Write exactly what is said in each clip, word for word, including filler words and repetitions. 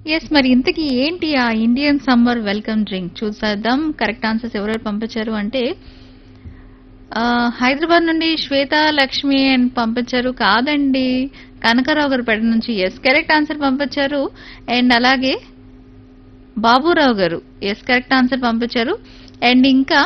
Yes. మరి ఇంతకీ ఏంటి ఆ ఇండియన్ సమ్మర్ వెల్కమ్ డ్రింక్ చూసేద్దాం. కరెక్ట్ ఆన్సర్స్ ఎవరెవరు పంపించారు అంటే ఆహ్, హైదరాబాద్ నుండి శ్వేత లక్ష్మి అని పంపించారు. కాదండి. కనకారావు గారు పెడ నుంచి యెస్ కరెక్ట్ ఆన్సర్ పంపించారు. అండ్ అలాగే బాబురావు గారు యెస్ కరెక్ట్ ఆన్సర్ పంపించారు. అండ్ ఇంకా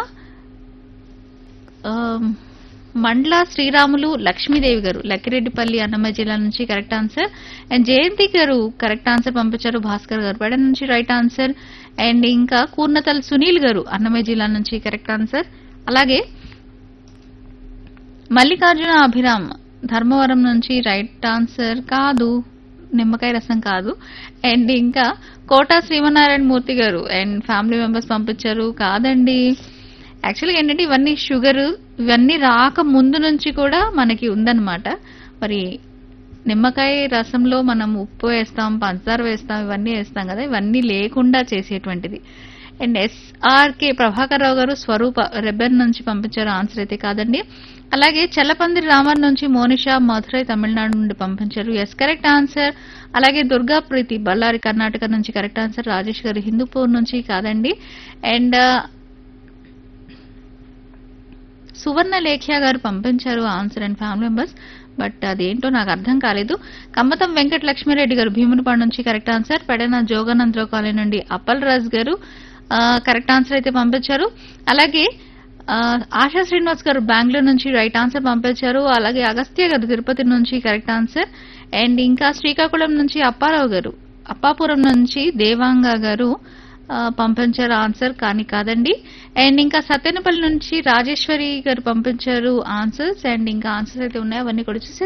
ఆహ్, మండ్ల శ్రీరాములు లక్ష్మీదేవి గారు లక్కిరెడ్డిపల్లి అన్నమయ్య జిల్లా నుంచి కరెక్ట్ ఆన్సర్. అండ్ జయంతి గారు కరెక్ట్ ఆన్సర్ పంపించారు. భాస్కర్ గారు పెడ నుంచి రైట్ ఆన్సర్. అండ్ ఇంకా కూర్నతల్ సునీల్ గారు అన్నమయ్య జిల్లా నుంచి కరెక్ట్ ఆన్సర్. అలాగే మల్లికార్జున అభిరామ్ ధర్మవరం నుంచి రైట్ ఆన్సర్ కాదు, నిమ్మకాయ రసం కాదు. అండ్ ఇంకా కోట శ్రీమనారాయణ మూర్తి గారు అండ్ ఫ్యామిలీ మెంబర్స్ పంపించారు. కాదండి. యాక్చువల్గా ఏంటంటే ఇవన్నీ షుగర్ ఇవన్నీ రాక ముందు నుంచి కూడా మనకి ఉందన్నమాట. మరి నిమ్మకాయ రసంలో మనం ఉప్పు వేస్తాం, పంచదార వేస్తాం, ఇవన్నీ వేస్తాం కదా, ఇవన్నీ లేకుండా చేసేటువంటిది. అండ్ ఎస్ఆర్కే ప్రభాకర్ రావు గారు స్వరూప రెబ్బెన్ నుంచి పంపించారు. ఆన్సర్ అయితే కాదండి. అలాగే చల్లపందిరి రామన్ నుంచి మోనిషా మధురై తమిళనాడు నుండి పంపించారు. Yes correct answer. అలాగే దుర్గా ప్రీతి బళ్ళారి కర్ణాటక నుంచి కరెక్ట్ ఆన్సర్. రాజేష్ గారు హిందూపూర్ నుంచి కాదండి. అండ్ సువర్ణ లేఖ్య గారు పంపించారు answer and family members. But అదేంటో నాకు అర్థం కాలేదు. కమ్మతం వెంకట లక్ష్మీరెడ్డి గారు భీమునిపాడు నుంచి correct answer. Pedana Jogananda Rao colony నుండి అప్పల్ రాజ్ గారు కరెక్ట్ ఆన్సర్ అయితే పంపించారు. అలాగే ఆశా శ్రీనివాస్ గారు బెంగళూరు నుంచి రైట్ ఆన్సర్ పంపించారు. అలాగే అగస్త్య గారు తిరుపతి నుంచి కరెక్ట్ ఆన్సర్. అండ్ ఇంకా శ్రీకాకుళం నుంచి అప్పారావు గారు అప్పాపురం నుంచి దేవాంగ గారు పంపించారు ఆన్సర్, కానీ కాదండి. అండ్ ఇంకా సత్యనపల్లి నుంచి రాజేశ్వరి గారు పంపించారు ఆన్సర్స్. అండ్ ఇంకా ఆన్సర్స్ అయితే ఉన్నాయి, అవన్నీ కూడా చూసి